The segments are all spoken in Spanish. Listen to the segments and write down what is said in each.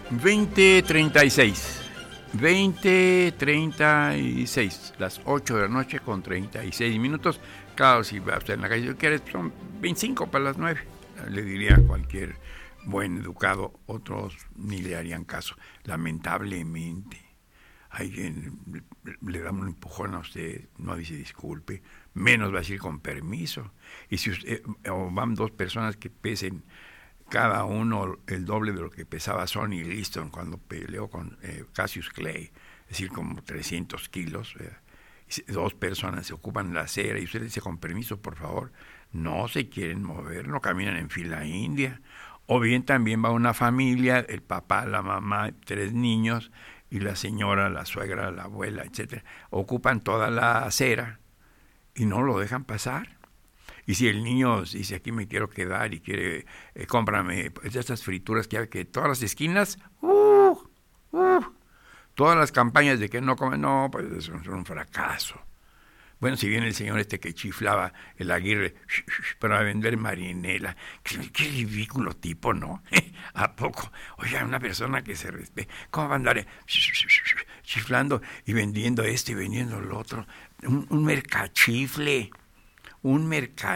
20:36. 20:36, las 8 de la noche con 36 minutos. Claro, si va usted en la calle, son 25 para las 9. Le diría a cualquier buen educado, otros ni le harían caso. Lamentablemente, alguien le da un empujón a usted, no dice disculpe, menos va a decir con permiso. Y si usted, o van dos personas que pesen cada uno el doble de lo que pesaba Sonny Liston cuando peleó con Cassius Clay, es decir, como 300 kilos. Dos personas se ocupan la acera y usted dice con permiso, por favor, no se quieren mover, no caminan en fila india. O bien también va una familia, el papá, la mamá, 3 niños y la señora, la suegra, la abuela, etcétera, ocupan toda la acera y no lo dejan pasar. Y si el niño dice, aquí me quiero quedar y quiere, cómprame pues, estas frituras que hay, que todas las esquinas, todas las campañas de que no comen, no, pues eso es un fracaso. Bueno, si viene el señor que chiflaba, el Aguirre, para vender marinela, qué ridículo tipo, ¿no? ¿A poco? Oiga, una persona que se respete, ¿cómo va a andar chiflando y vendiendo esto y vendiendo lo otro? Un mercachifle. Un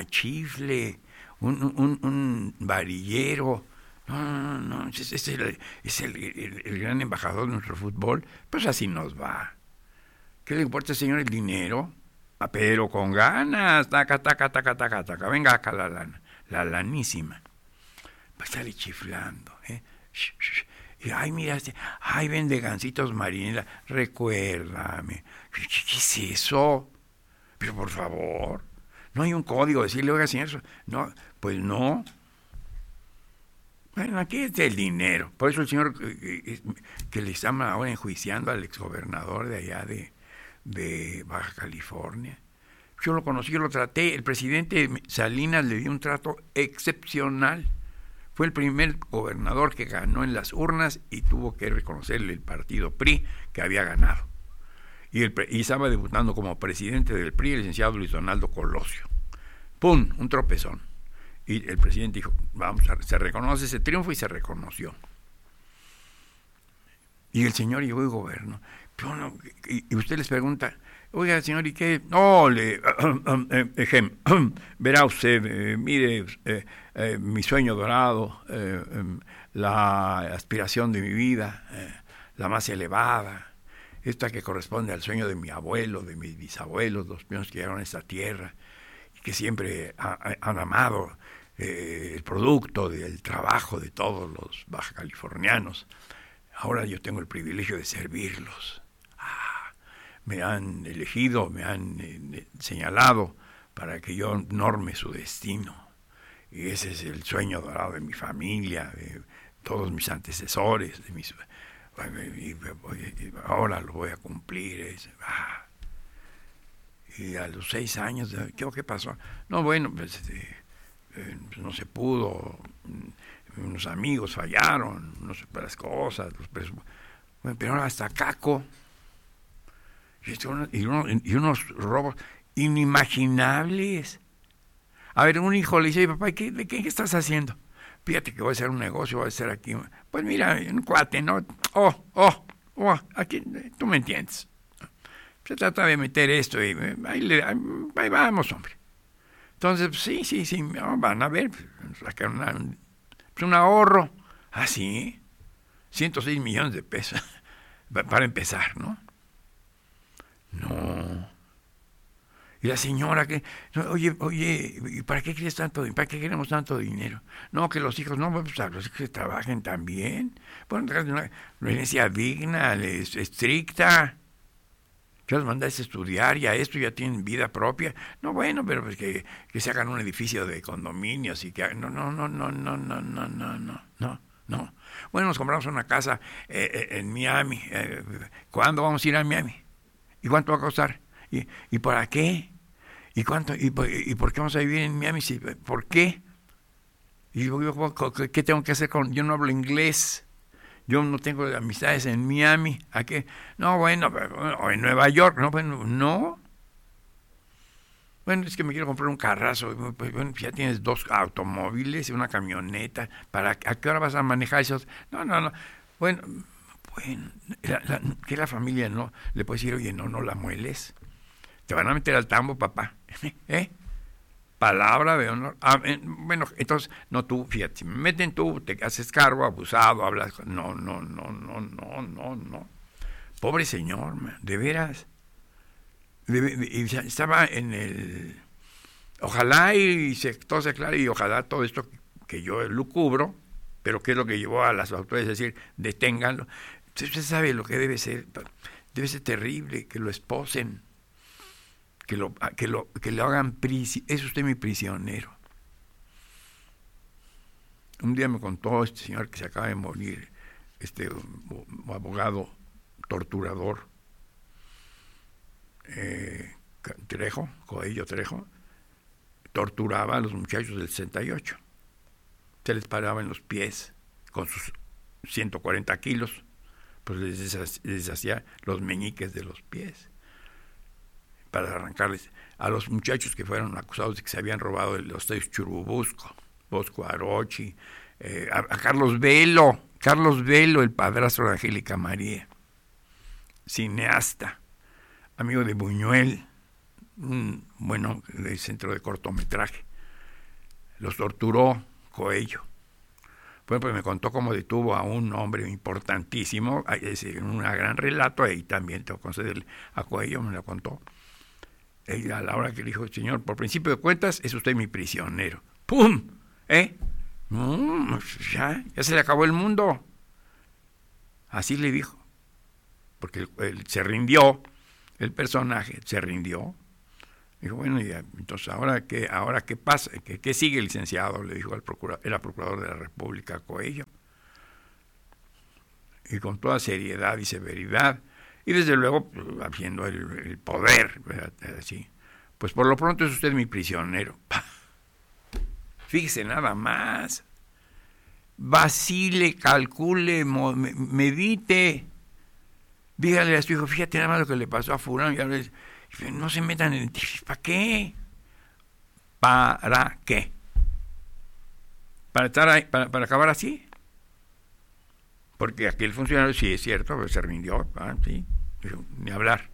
varillero. No, es el gran embajador de nuestro fútbol. Pues así nos va. ¿Qué le importa, señor, el dinero? Pero con ganas, taca, venga acá la lana, la lanísima. Va a estarle chiflando, Y ay, mira, ay, vende gancitos marinela, recuérdame. ¿Qué es eso? Pero por favor. No hay un código, decirle, oiga, señor, no, pues no. Bueno, aquí está el dinero. Por eso el señor que le están ahora enjuiciando al exgobernador de allá de Baja California. Yo lo conocí, yo lo traté. El presidente Salinas le dio un trato excepcional. Fue el primer gobernador que ganó en las urnas y tuvo que reconocerle el partido PRI que había ganado. Y estaba debutando como presidente del PRI el licenciado Luis Donaldo Colosio. ¡Pum! Un tropezón. Y el presidente dijo, se reconoce ese triunfo y se reconoció. Y el señor llegó y gobernó. Pero no, y usted les pregunta, oiga, señor, ¿y qué? No, verá usted, mire, mi sueño dorado, la aspiración de mi vida, la más elevada, esta que corresponde al sueño de mi abuelo, de mis bisabuelos, los primeros que llegaron a esta tierra, y que siempre han amado el producto del trabajo de todos los baja californianos. Ahora yo tengo el privilegio de servirlos. Me han elegido, me han señalado para que yo norme su destino. Y ese es el sueño dorado de mi familia, de todos mis antecesores, de mis... ahora lo voy a cumplir. Y a los 6 años, ¿qué pasó? No, bueno, pues no se pudo, unos amigos fallaron, no sé, las cosas, bueno, pero ahora hasta Caco, y unos robos inimaginables. A ver, un hijo le dice, papá, ¿de qué estás haciendo? Fíjate que voy a hacer un negocio, voy a hacer aquí. Pues mira, un cuate, ¿no? Aquí, tú me entiendes. Se trata de meter esto y ahí vamos, hombre. Entonces, sí, van a ver, sacar un ahorro. Sí, 106 millones de pesos para empezar, ¿no? No. Y la señora que, oye, ¿y para qué quieres tanto? ¿Para qué queremos tanto dinero? No, que los hijos, no, pues a los hijos que trabajen también. Bueno, una herencia digna, estricta. Yo los mandáis a estudiar, ya esto, ya tienen vida propia. No, bueno, pero pues que se hagan un edificio de condominios y que... No. Bueno, nos compramos una casa en Miami. ¿Cuándo vamos a ir a Miami? ¿Y cuánto va a costar? ¿Y para qué? ¿Y cuánto? ¿Y por qué vamos a vivir en Miami? ¿Por qué? Y yo, ¿qué tengo que hacer yo no hablo inglés? Yo no tengo amistades en Miami. ¿A qué? No, bueno, o en Nueva York. No, bueno, no. Bueno, es que me quiero comprar un carrazo. Bueno, ya tienes 2 automóviles y una camioneta. ¿A qué hora vas a manejar esos? No. Bueno, que la familia no le puede decir, oye, no la mueles. Te van a meter al tambo, papá. Palabra de honor. Bueno, entonces, no tú, fíjate, si me meten tú, te haces cargo, abusado, hablas. No. Pobre señor, man, de veras. Estaba en el... Ojalá todo se aclare y ojalá todo esto que yo lo cubro, pero que es lo que llevó a las autoridades a decir, deténganlo. Usted sabe lo que debe ser terrible, que lo esposen, que lo hagan es usted mi prisionero. Un día me contó este señor que se acaba de morir, abogado torturador, Coello Trejo, torturaba a los muchachos del 68. Se les paraba en los pies con sus 140 kilos, pues les hacía los meñiques de los pies para arrancarles a los muchachos que fueron acusados de que se habían robado los estadios Churubusco, Bosco Arochi, a Carlos Velo, el padrastro de Angélica María, cineasta, amigo de Buñuel, bueno, del centro de cortometraje. Los torturó Coello. Bueno, pues me contó cómo detuvo a un hombre importantísimo, en un gran relato, ahí también tengo que concederle a Coello, me lo contó. A la hora que le dijo, señor, por principio de cuentas, es usted mi prisionero. ¡Pum! Ya se le acabó el mundo. Así le dijo. Porque él se rindió, el personaje se rindió. Dijo, bueno, ya, entonces, ¿ahora qué pasa? ¿Qué sigue, licenciado? Le dijo era procurador de la República, Coello. Y con toda seriedad y severidad, y desde luego, haciendo el poder, ¿verdad? Así. Pues por lo pronto es usted mi prisionero. Fíjese nada más. Vacile, calcule, medite. Dígale a su hijo, fíjate nada más lo que le pasó a fulano. No se metan en... ¿Para qué? ¿Para qué? ¿Para estar ahí, para acabar así? Porque aquel funcionario, sí es cierto, pues se rindió, sí, dijo, ni hablar.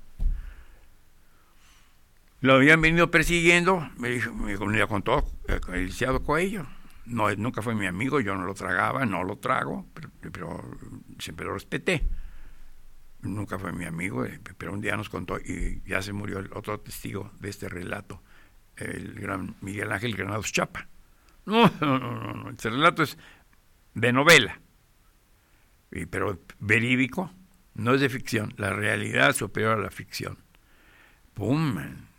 Lo habían venido persiguiendo, me contó el licenciado Coello. No, nunca fue mi amigo, yo no lo tragaba, no lo trago, pero siempre lo respeté. Nunca fue mi amigo, pero un día nos contó, y ya se murió el otro testigo de este relato, el gran Miguel Ángel Granados Chapa. No, este relato es de novela, pero verídico, no es de ficción, la realidad superior a la ficción. ¡Pum!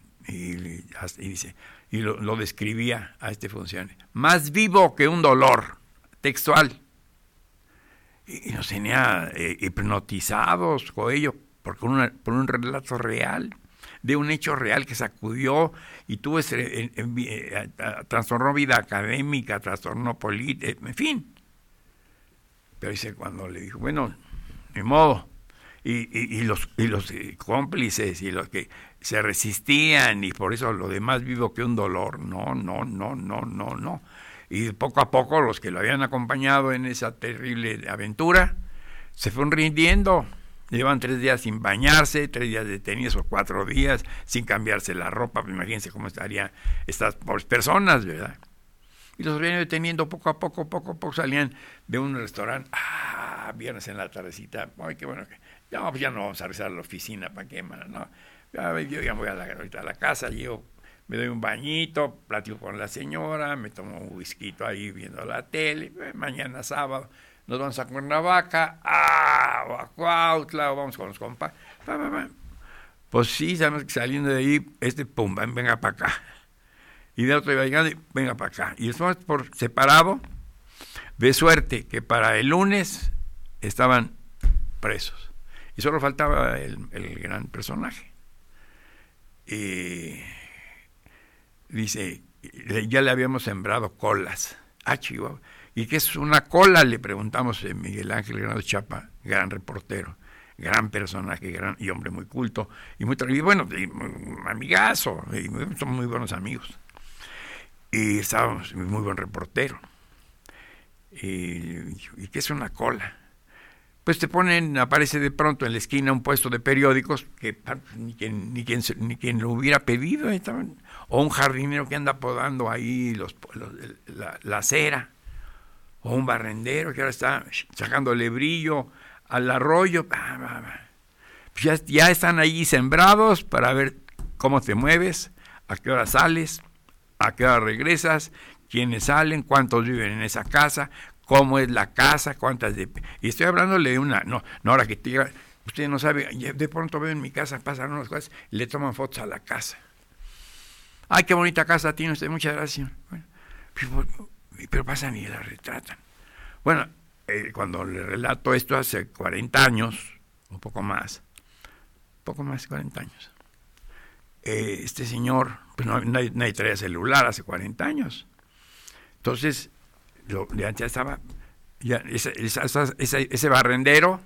Y lo describía a este funcionario, más vivo que un dolor, textual. Y nos tenía hipnotizados, Coello, por un relato real, de un hecho real que sacudió y tuvo trastornó vida académica, trastornó política, en fin. Pero dice, cuando le dijo, bueno, ni modo, y los cómplices y los que se resistían, y por eso lo demás vivo que un dolor, no. Y poco a poco los que lo habían acompañado en esa terrible aventura se fueron rindiendo. Llevan 3 días sin bañarse, 3 días detenidos o 4 días sin cambiarse la ropa. Pues imagínense cómo estarían estas pobres personas, ¿verdad? Y los habían deteniendo poco a poco salían de un restaurante, viernes en la tardecita, ay, qué bueno que pues ya no vamos a regresar a la oficina, ¿para qué, mano? No, yo ya voy ahorita a la casa, llego, me doy un bañito, platico con la señora, me tomo un whisky ahí viendo la tele, mañana sábado nos vamos a Cuernavaca, o a Cuautla, o vamos con los compas. Pues sí, sabemos que saliendo de ahí, pum, venga para acá. Y de otro iba llegando, venga para acá. Y estamos por separado, de suerte que para el lunes estaban presos. Y solo faltaba el gran personaje. Dice, ya le habíamos sembrado colas. Chihuahua. ¿Y qué es una cola? Le preguntamos a Miguel Ángel Granados Chapa, gran reportero, gran personaje, y hombre muy culto, y bueno, amigazo, somos muy buenos amigos. Y estábamos, muy buen reportero. ¿Y qué es una cola? pues aparece de pronto en la esquina un puesto de periódicos que ni quien lo hubiera pedido, o un jardinero que anda podando ahí la acera, o un barrendero que ahora está sacándole brillo al arroyo. Pues ya están allí sembrados para ver cómo te mueves, a qué hora sales, a qué hora regresas, quiénes salen, cuántos viven en esa casa, cómo es la casa, y estoy hablándole de no ahora que te diga, usted no sabe, de pronto veo en mi casa, pasan unas cosas, y le toman fotos a la casa. Ay, qué bonita casa tiene usted, muchas gracias. Bueno, pero pasan y la retratan. Bueno, cuando le relato esto hace 40 años, un poco más de 40 años, este señor, pues nadie traía celular hace 40 años. Entonces, ya estaba, ese barrendero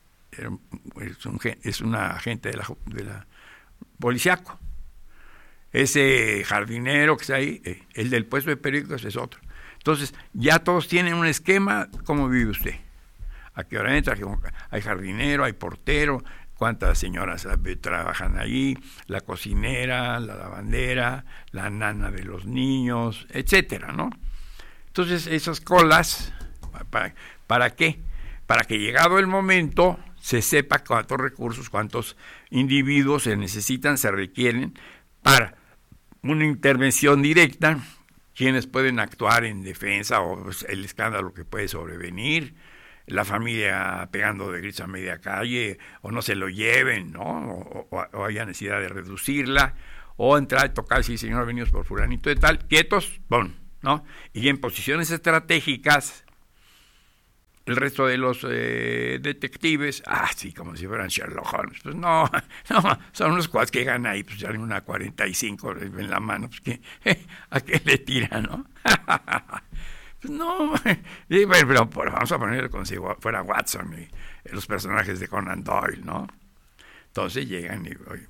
es un agente de la policíaco. Ese jardinero que está ahí, el del puesto de periódicos es otro. Entonces, ya todos tienen un esquema, ¿cómo vive usted? ¿A qué hora entra? Hay jardinero, hay portero, cuántas señoras trabajan allí, la cocinera, la lavandera, la nana de los niños, etcétera, ¿no? Entonces, esas colas, ¿para qué? Para que llegado el momento se sepa cuántos recursos, cuántos individuos se necesitan, se requieren para una intervención directa, quienes pueden actuar en defensa o el escándalo que puede sobrevenir, la familia pegando de gritos a media calle, o no se lo lleven, ¿no? O haya necesidad de reducirla, o entrar y tocar, sí, señor, venimos por fulanito de tal, quietos, bon, ¿no? Y en posiciones estratégicas, el resto de los detectives, sí, como si fueran Sherlock Holmes, pues no, son unos cuads que llegan ahí, pues ya en una 45 en la mano, pues ¿a qué le tiran, no? Pues no, pero vamos a ponerle como si fuera Watson y los personajes de Conan Doyle, ¿no? Entonces llegan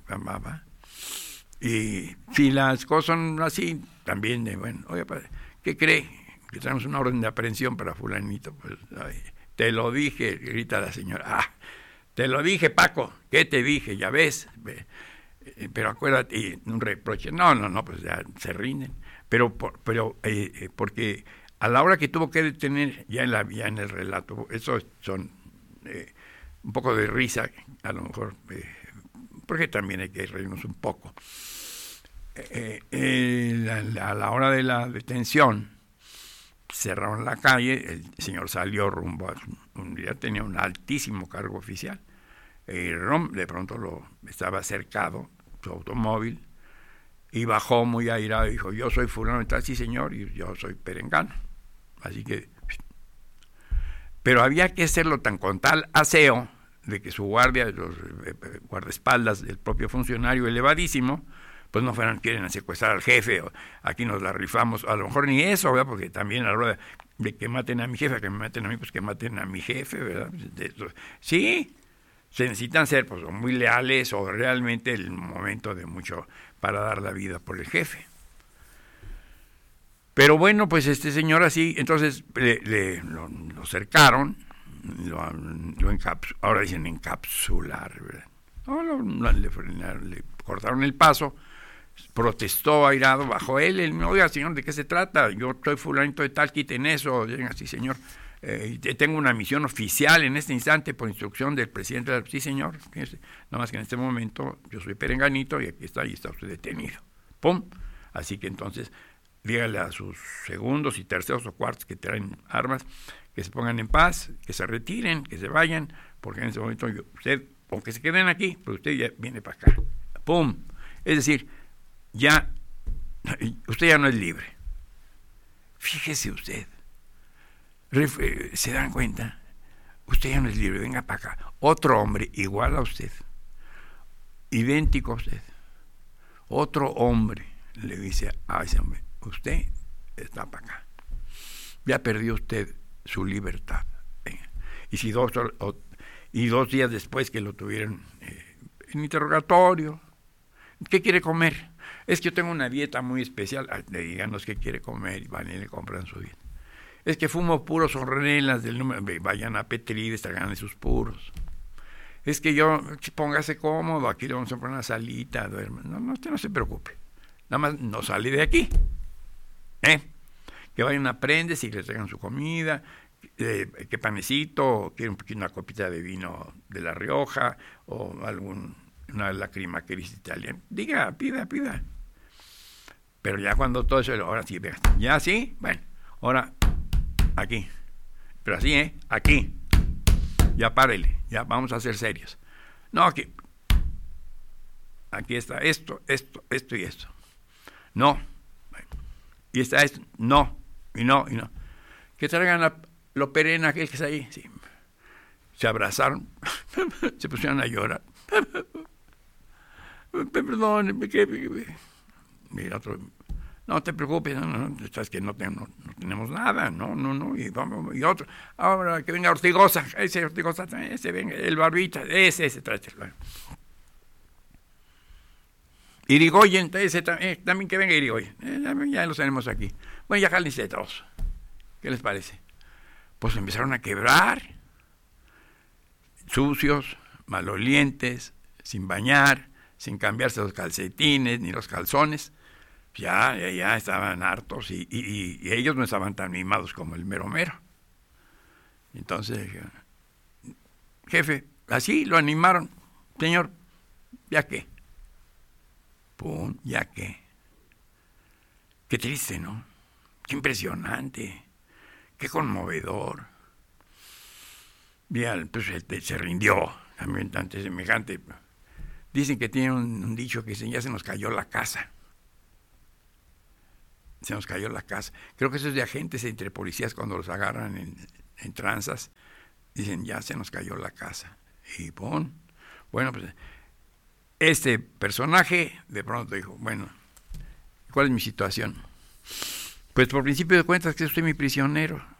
y si las cosas son así, también oye, padre, ¿qué cree? Que tenemos una orden de aprehensión para fulanito, pues, te lo dije, grita la señora, te lo dije, Paco, ¿qué te dije? Ya ves, pero acuérdate, y un reproche, no, pues ya se rinden, pero porque a la hora que tuvo que detener, ya en el relato, eso son un poco de risa, a lo mejor, porque también hay que reírnos un poco. A la hora de la detención, cerraron la calle, el señor salió rumbo un día tenía un altísimo cargo oficial, de pronto estaba cercado su automóvil y bajó muy airado y dijo, yo soy fulano y tal, sí señor, y yo soy perengano, así que, pero había que hacerlo con tal aseo de que su guardia, los guardaespaldas del propio funcionario elevadísimo, pues no quieren secuestrar al jefe, o aquí nos la rifamos, a lo mejor ni eso, ¿verdad? Porque también a la hora de que maten a mi jefe, que me maten a mí, pues que maten a mi jefe, ¿verdad? Sí, se necesitan ser pues muy leales o realmente el momento de mucho para dar la vida por el jefe. Pero bueno, pues este señor así, entonces lo cercaron, ahora dicen encapsular, ¿verdad? Le cortaron el paso, protestó airado, bajó él, oiga señor, ¿de qué se trata? Yo soy fulanito de tal, quiten eso, sí señor, tengo una misión oficial en este instante por instrucción del presidente, sí señor, fíjese, nada más que en este momento yo soy perenganito y aquí está usted detenido, pum, así que entonces dígale a sus segundos y terceros o cuartos que traen armas, que se pongan en paz, que se retiren, que se vayan, porque en ese momento usted, aunque se queden aquí, pero usted ya viene para acá, pum, es decir, usted ya no es libre. Fíjese usted, se dan cuenta, usted ya no es libre, venga para acá. Otro hombre igual a usted, idéntico a usted, otro hombre le dice a ese hombre, usted está para acá, ya perdió usted su libertad. Venga. Y 2 días después que lo tuvieron en interrogatorio, ¿qué quiere comer? Es que yo tengo una dieta muy especial. Díganos qué quiere comer y van y le compran su dieta. Es que fumo puros ornelas del número, vayan a Petrides, traigan sus puros. Es que póngase cómodo, aquí le vamos a poner una salita, duerma. No, usted no se preocupe. Nada más no sale de aquí. Que vayan a Prendes y les traigan su comida, que panecito, quieren una copita de vino de La Rioja, o una lacrima queris italiana. Diga, pida. Pero ya cuando todo eso, ahora sí, ya sí, bueno, ahora aquí. Pero así, aquí. Ya párele, ya vamos a ser serios. No, aquí está esto y esto. No. Y está esto, no. Y no. Que traigan lo perena aquel que está ahí. Sí. Se abrazaron, se pusieron a llorar. Perdón, mira otro. No te preocupes, no, sabes que no tenemos nada, no, y otro, ahora que venga Ortigosa, ese venga, el Barbita, ese, tráetelo. Irigoyen, ese también que venga Irigoyen, ya los tenemos aquí. Bueno, ya jálense todos. ¿Qué les parece? Pues empezaron a quebrar, sucios, malolientes, sin bañar, sin cambiarse los calcetines ni los calzones. Ya estaban hartos y ellos no estaban tan mimados como el mero. Entonces, jefe, así lo animaron. Señor, ¿ya qué? Pum, ¿ya qué? Qué triste, ¿no? Qué impresionante, qué conmovedor. Bien, pues se rindió también ante semejante. Dicen que tiene un dicho que dice, ya se nos cayó la casa. Se nos cayó la casa. Creo que eso es de agentes entre policías cuando los agarran en tranzas. Dicen, ya se nos cayó la casa. Y ¡pum! Bueno, pues este personaje de pronto dijo, bueno, ¿cuál es mi situación? Pues por principio de cuentas que soy mi prisionero.